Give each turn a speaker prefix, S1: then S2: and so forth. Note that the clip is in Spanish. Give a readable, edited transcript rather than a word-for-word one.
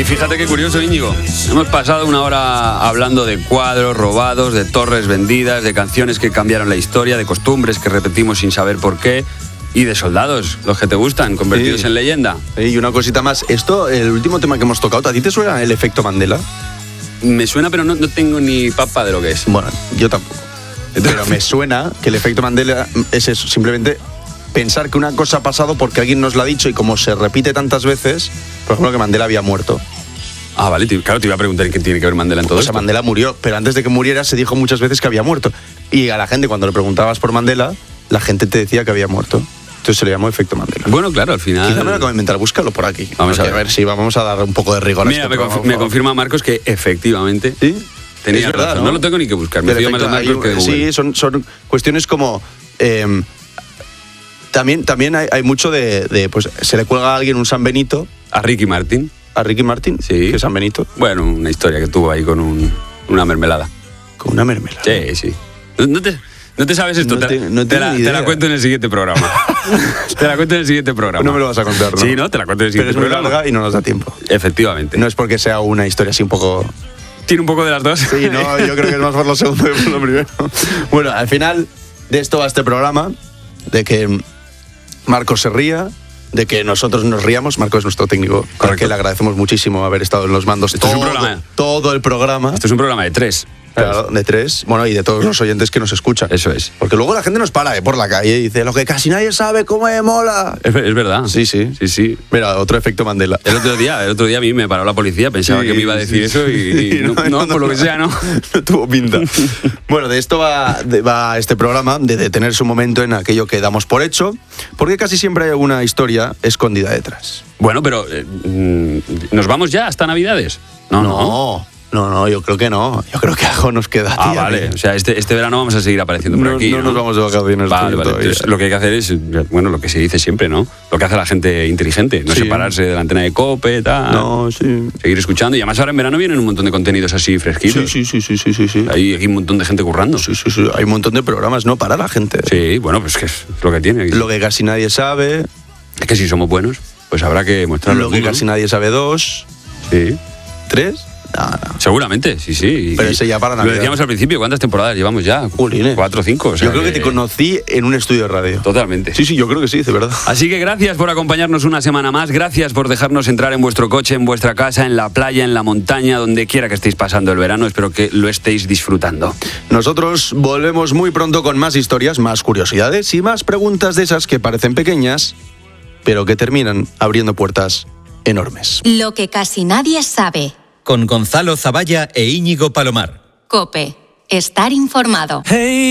S1: Y fíjate qué curioso, Íñigo. Hemos pasado una hora hablando de cuadros robados, de torres vendidas, de canciones que cambiaron la historia, de costumbres que repetimos sin saber por qué y de soldados, los que te gustan, convertidos en leyenda.
S2: Y una cosita más. Esto, el último tema que hemos tocado, ¿a ti te suena el efecto Mandela?
S1: Me suena, pero no tengo ni papa de lo que es.
S2: Bueno, yo tampoco. Pero me suena que el efecto Mandela es eso, simplemente pensar que una cosa ha pasado porque alguien nos lo ha dicho y como se repite tantas veces, por ejemplo, que Mandela había muerto.
S1: Ah, vale, claro, te iba a preguntar qué tiene que ver Mandela en todo esto.
S2: Mandela murió, pero antes de que muriera se dijo muchas veces que había muerto. Y a la gente, cuando le preguntabas por Mandela, la gente te decía que había muerto. Entonces se le llamó efecto Mandela.
S1: Bueno, claro, al final...
S2: Quizá me lo acabo de inventar, búscalo por aquí.
S1: Vamos a ver
S2: si vamos a dar un poco de rigor a
S1: Mira,
S2: este
S1: me confirma Marcos que efectivamente...
S2: ¿Sí?
S1: Tenía
S2: es verdad,
S1: razón. No lo tengo ni que buscar, me fío más de Marcos que de Google.
S2: Sí, son cuestiones como... También hay mucho de pues se le cuelga a alguien un San Benito.
S1: ¿A Ricky Martin?
S2: ¿A Ricky Martin?
S1: Sí.
S2: ¿Qué San Benito?
S1: Bueno, una historia que tuvo ahí con una mermelada.
S2: ¿Con una mermelada?
S1: Sí. ¿No te sabes esto? Te la cuento en el siguiente programa. Te la cuento en el siguiente programa.
S2: No me lo vas a contar, ¿no?
S1: Sí, ¿no? Te la cuento en el siguiente programa.
S2: Pero es muy larga y no nos da tiempo.
S1: Efectivamente.
S2: No es porque sea una historia así un poco...
S1: Tiene un poco de las dos.
S2: Sí, no, yo creo que es más por lo segundo que por lo primero. Bueno, al final de esto va este programa, de que Marcos se ría, de que nosotros nos riamos. Marcos es nuestro técnico, al que le agradecemos muchísimo haber estado en los mandos todo el programa.
S1: Esto es un programa de 3.
S2: Claro, de 3, bueno, y de todos los oyentes que nos escuchan.
S1: Eso es.
S2: Porque luego la gente nos para por la calle y dice, lo que casi nadie sabe, cómo me mola.
S1: Es verdad.
S2: Sí. Mira, otro efecto Mandela.
S1: El otro día a mí me paró la policía, pensaba que me iba a decir eso y no, por lo que sea, no.
S2: No tuvo pinta. Bueno, de esto va este programa, de detenerse un momento en aquello que damos por hecho, porque casi siempre hay alguna historia escondida detrás.
S1: Bueno, pero ¿nos vamos ya hasta Navidades?
S2: No, yo creo que no. Yo creo que algo nos queda.
S1: Vale. O sea, este verano vamos a seguir apareciendo por aquí.
S2: No nos vamos de vacaciones.
S1: Vale. Entonces, lo que hay que hacer es, bueno, lo que se dice siempre, ¿no? Lo que hace la gente inteligente. No separarse de la antena de COPE, tal.
S2: No, sí.
S1: Seguir escuchando. Y además ahora en verano vienen un montón de contenidos así fresquitos.
S2: Sí.
S1: Hay un montón de gente currando.
S2: Sí. Hay un montón de programas, ¿no? Para la gente.
S1: Sí, bueno, pues que es lo que tiene.
S2: Lo que casi nadie sabe.
S1: Es que si somos buenos, pues habrá que mostrarlo.
S2: Lo que casi nadie sabe 2.
S1: Sí.
S2: 3. No.
S1: Seguramente, sí.
S2: Pero ese ya para Navidad.
S1: Lo decíamos al principio, ¿cuántas temporadas llevamos ya?
S2: Jolines.
S1: 4 o 5. O sea,
S2: yo creo que te conocí en un estudio de radio.
S1: Totalmente.
S2: Sí, yo creo que sí, de verdad.
S1: Así que gracias por acompañarnos una semana más, gracias por dejarnos entrar en vuestro coche, en vuestra casa, en la playa, en la montaña, donde quiera que estéis pasando el verano. Espero que lo estéis disfrutando.
S2: Nosotros volvemos muy pronto con más historias, más curiosidades y más preguntas de esas que parecen pequeñas, pero que terminan abriendo puertas enormes.
S3: Lo que casi nadie sabe.
S4: Con Gonzalo Zavalla e Íñigo Palomar.
S3: COPE. Estar informado.
S4: Hey.